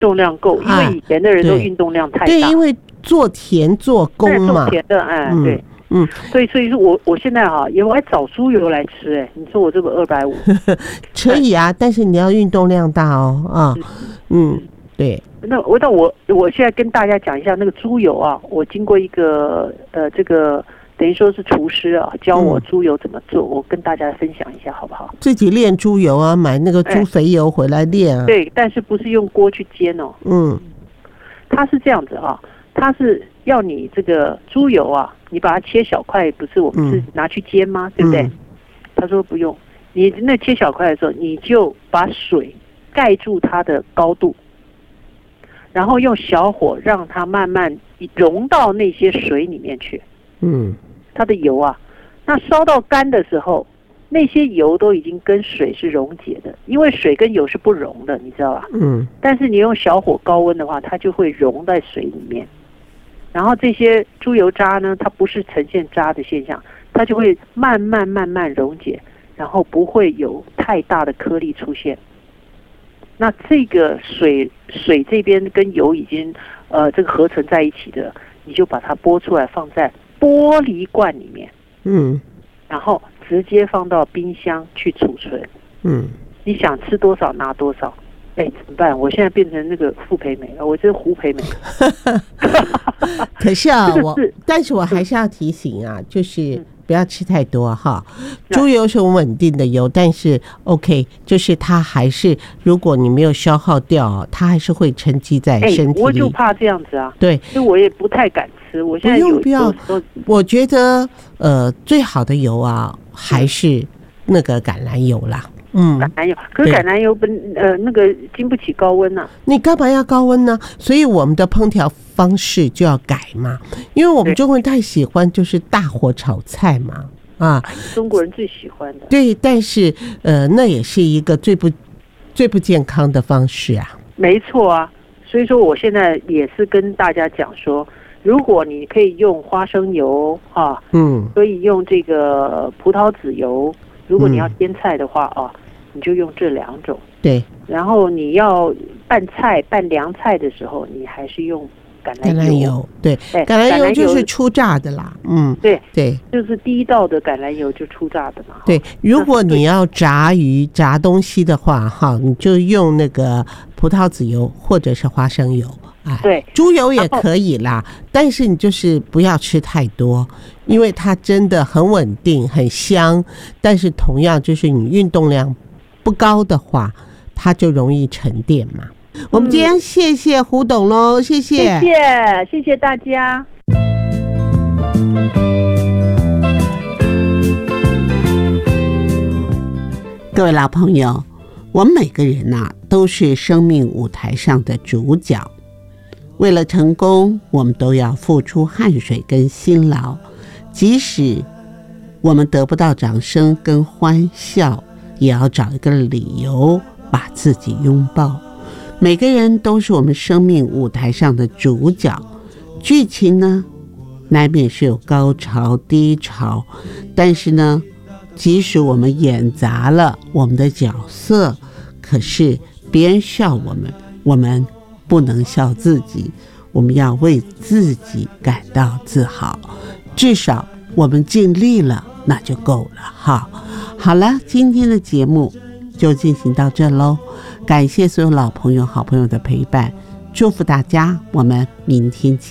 动量够，因为以前的人都运动量太大。 对，因为做田做工嘛。 做田的，对。所以说我现在我还找猪油来吃，你说我这个250 可以啊，但是你要运动量大哦，对。 那我现在跟大家讲一下那个猪油我经过一个这个等于说是厨师教我猪油怎么做，我跟大家分享一下好不好？ 自己炼猪油买那个猪肥油回来炼对，但是不是用锅去煎哦。它是这样子它是要你这个猪油你把它切小块，不是我们是拿去煎吗？对不对？他说不用，你那切小块的时候，你就把水盖住它的高度，然后用小火让它慢慢融到那些水里面去。它的油那烧到干的时候，那些油都已经跟水是溶解的，因为水跟油是不溶的，你知道吧？但是你用小火高温的话，它就会溶在水里面。然后这些猪油渣呢，它不是呈现渣的现象，它就会慢慢溶解，然后不会有太大的颗粒出现。那这个水这边跟油已经这个合成在一起的，你就把它拨出来放在玻璃罐里面，然后直接放到冰箱去储存。你想吃多少拿多少。怎么办？我现在变成那个傅培梅了，我这是胡培梅。 可是但是我还是要提醒就是不要吃太多猪油是很稳定的油，但是 OK， 就是它还是如果你没有消耗掉，它还是会沉积在身体里。 我就怕这样子对，所以我也不太敢吃。我现在不要，我觉得最好的油还是那个橄榄油啦。 橄榄油，可是橄榄油那个经不起高温你干嘛要高温呢？所以我们的烹调方式就要改嘛，因为我们中国人太喜欢就是大火炒菜嘛中国人最喜欢的。 对，但是那也是一个最不健康的方式没错所以说我现在也是跟大家讲说，如果你可以用花生油可以用这个葡萄籽油，如果你要煎菜的话你就用这2种。 对。 然后你要拌菜拌凉菜的时候，你还是用橄榄油。 对，橄榄油就是初榨的啦。 对， 就是第一道的橄榄油就初榨的嘛。 对，如果你要炸鱼炸东西的话你就用那个葡萄籽油或者是花生油。 对， 猪油也可以啦，但是你就是不要吃太多，因为它真的很稳定很香，但是同样就是你运动量不高的话，它就容易沉淀嘛。我们今天谢谢胡董咯，谢谢大家。 各位老朋友，我们每个人都是生命舞台上的主角，为了成功，我们都要付出汗水跟辛劳，即使我们得不到掌声跟欢笑，也要找一个理由把自己拥抱。每个人都是我们生命舞台上的主角，剧情呢，难免是有高潮低潮，但是呢，即使我们演砸了我们的角色，可是别人笑我们，我们不能笑自己，我们要为自己感到自豪，至少我们尽力了，那就够了好了，今天的节目就进行到这咯，感谢所有老朋友好朋友的陪伴，祝福大家，我们明天见。